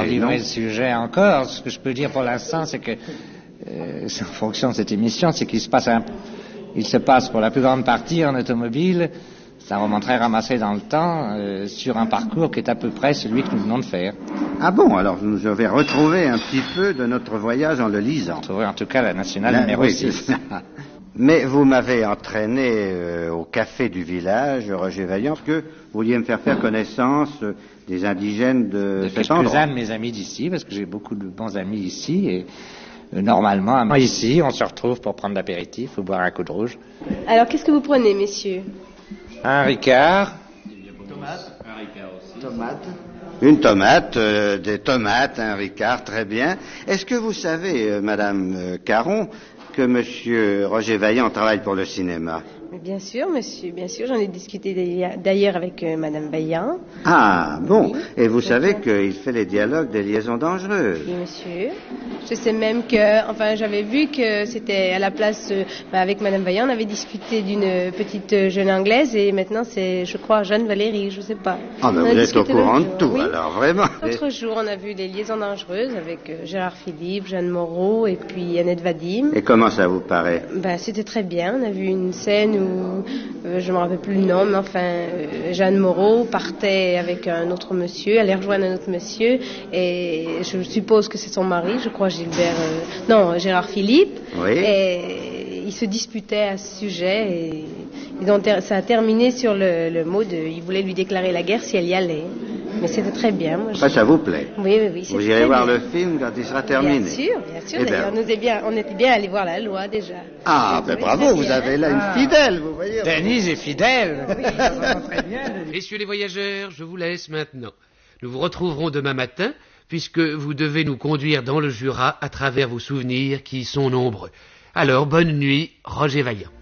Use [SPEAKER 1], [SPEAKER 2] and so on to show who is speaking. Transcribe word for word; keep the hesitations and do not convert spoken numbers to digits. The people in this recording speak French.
[SPEAKER 1] livré
[SPEAKER 2] non?
[SPEAKER 1] le sujet encore. Ce que je peux dire pour l'instant, c'est que, euh, en fonction de cette émission, c'est qu'il se passe un, il se passe pour la plus grande partie en automobile. C'est un roman très ramassé dans le temps, euh, sur un parcours qui est à peu près celui que nous venons de faire.
[SPEAKER 2] Ah bon, alors je vais retrouver un petit peu de notre voyage en le lisant.
[SPEAKER 1] Retrouver en tout cas la nationale
[SPEAKER 2] Là,
[SPEAKER 1] numéro
[SPEAKER 2] oui,
[SPEAKER 1] six.
[SPEAKER 2] Mais vous m'avez entraîné euh, au café du village, Roger Vaillant, parce que vous vouliez me faire faire connaissance euh, des indigènes de,
[SPEAKER 1] de
[SPEAKER 2] cet endroit.
[SPEAKER 1] quelques-uns de mes amis d'ici, parce que j'ai beaucoup de bons amis ici, et euh, normalement, ici, on se retrouve pour prendre l'apéritif ou boire un coup de rouge.
[SPEAKER 3] Alors, qu'est-ce que vous prenez, messieurs?
[SPEAKER 1] Un Ricard.
[SPEAKER 4] Tomate. Un Ricard aussi.
[SPEAKER 2] Tomate. Une tomate, euh, des tomates, un Ricard, très bien. Est-ce que vous savez, euh, Madame euh, Caron, que Monsieur Roger Vaillant travaille pour le cinéma?
[SPEAKER 3] Mais bien sûr, monsieur, bien sûr, j'en ai discuté d'ailleurs avec euh, Madame Vaillant.
[SPEAKER 2] Ah, bon.
[SPEAKER 3] Oui,
[SPEAKER 2] Et vous
[SPEAKER 3] bien
[SPEAKER 2] savez
[SPEAKER 3] sûr.
[SPEAKER 2] qu'il fait les dialogues des liaisons dangereuses.
[SPEAKER 3] Oui, monsieur. Je sais même que, enfin, j'avais vu que c'était à la place, euh, bah, avec Madame Vaillant, on avait discuté d'une petite jeune anglaise et maintenant c'est, je crois, Jeanne Valérie, je sais pas.
[SPEAKER 2] Ah, ben
[SPEAKER 3] On a
[SPEAKER 2] vous êtes au
[SPEAKER 3] discuté
[SPEAKER 2] courant de
[SPEAKER 3] l'autre
[SPEAKER 2] tout,
[SPEAKER 3] jour, oui.
[SPEAKER 2] alors, vraiment.
[SPEAKER 3] L'autre jour, on a vu les liaisons dangereuses avec euh, Gérard Philippe, Jeanne Moreau et puis Annette Vadim.
[SPEAKER 2] Et comment ça vous paraît?
[SPEAKER 3] Ben, c'était très bien. On a vu une scène où, euh, je me rappelle plus le nom, mais enfin, euh, Jeanne Moreau partait avec un autre monsieur, allait rejoindre un autre monsieur, et je suppose que c'est son mari, je crois Gilbert, euh, non, Gérard Philippe.
[SPEAKER 2] Oui.
[SPEAKER 3] Et ils se disputaient à ce sujet, et ils ont ter- ça a terminé sur le, le mot de, ils voulaient lui déclarer la guerre si elle y allait. Mais c'était très bien. Moi,
[SPEAKER 2] Enfin,
[SPEAKER 3] je-
[SPEAKER 2] ça vous plaît?
[SPEAKER 3] Oui, oui, oui.
[SPEAKER 2] Vous
[SPEAKER 3] c'était
[SPEAKER 2] irez
[SPEAKER 3] très
[SPEAKER 2] voir
[SPEAKER 3] bien.
[SPEAKER 2] le film quand il sera terminé?
[SPEAKER 3] Bien sûr, bien sûr.
[SPEAKER 2] Eh ben,
[SPEAKER 3] D'ailleurs, nous est bien, on était bien allés voir la loi déjà.
[SPEAKER 2] Ah,
[SPEAKER 3] Oui,
[SPEAKER 2] ben
[SPEAKER 3] très
[SPEAKER 2] bravo, vous
[SPEAKER 3] bien.
[SPEAKER 2] avez là
[SPEAKER 1] Ah.
[SPEAKER 2] une fidèle, vous voyez.
[SPEAKER 1] Denise est fidèle. Oui, ça va très bien.
[SPEAKER 5] Messieurs les voyageurs, je vous laisse maintenant. Nous vous retrouverons demain matin, puisque vous devez nous conduire dans le Jura à travers vos souvenirs qui sont nombreux. Alors, bonne nuit, Roger Vaillant.